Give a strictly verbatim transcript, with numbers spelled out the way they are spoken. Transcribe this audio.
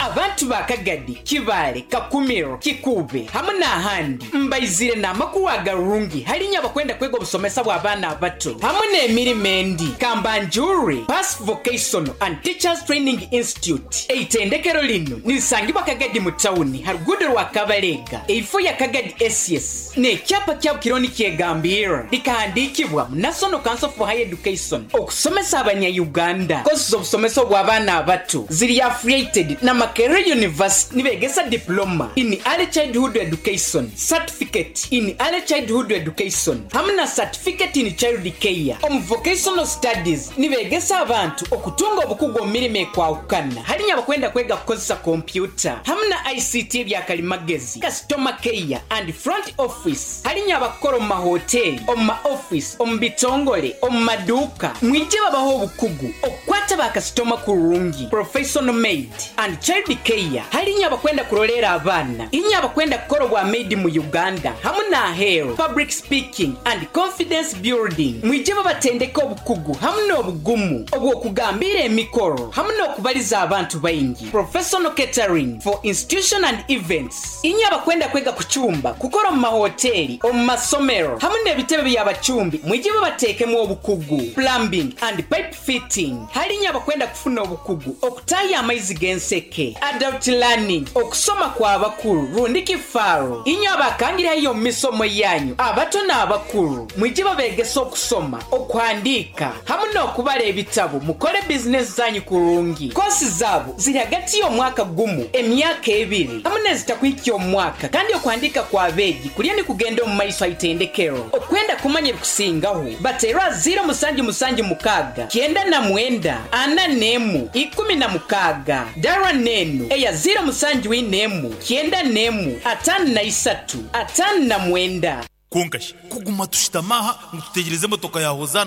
abantu bakagadi Kibale Kakumiro Kikube hamwe n'ahandi mbayizire n'amakuru agarungi halinya bakwenda kwega obusomesa bw'abaana abato hamwe n'emirimo endi Kambanjuri Pass Vocational and Teachers Training Institute eitendekero lino nilisangibwa Kagadi mu tawuni harugudo rwa Kabalega eifo ya Kagadi S S n'ekyapa kya kironi kyegambira likahandikibwa National Council for Higher Education okusomesa abanya-Uganda kozi z'obusomesa bw'abaana abato ziri affiliated na Makerere University nibegesa diploma in early childhood education, certificate in early childhood education hamwe na certificate in child care. Omu vocational studies nibegesa abantu okutunga obukugu omirime kwawukana halinya bakwenda kwega kukozesa computer hamwe na I C T byakalimagezi customer care and front office halinya abakora mu mahoteli omu ma-office omu bitongole omu maduka mwije babaho obukugu okukwata bakasitoma kurungi professional maid and child care halinya bakwenda kurolera abana inya bakwenda kukora bwa maid mu Uganda hamwe na hair public speaking and confidence building mwije babatendeka obukugu hamwe n'obugumu obwo kugambira emikoro hamwe n'okubaliza abantu bayingi professional catering for institution and events inya bakwenda kwega kuchumba kukora mu mahoteli omu masomero hamwe n'ebitebe by'abachumbi mwije babatekemu obukugu plumbing and pipe fitting halinya bakwenda kufuna obukugu okutaya amaizi genseke adult learning okusoma kwa abakuru rundiki faro inya abakangira hiyo misomo yanyu abato n'abakuru mwije babegesa okusoma okuhandika hamwe n'okubala ebitabo mukole business zanyu kurungi kosi zabo ziri hagati y'omwaka gumu emyaka ebiri hamwe n'ezitakwiki omwaka kandi okuhandika kwa beegi kulya ni kugenda omu maiso aitendekero okwenda kumanya ebikusingaho batera ziro musanji musanji mukaga kienda na mwenda ana nemu ikumi na mukaga darwa nenu eya ziro musanji w'inemu kienda nemu atanu na isatu atanu na mwenda konkashi kuguma tushitamaha mututegereze motoka yahozana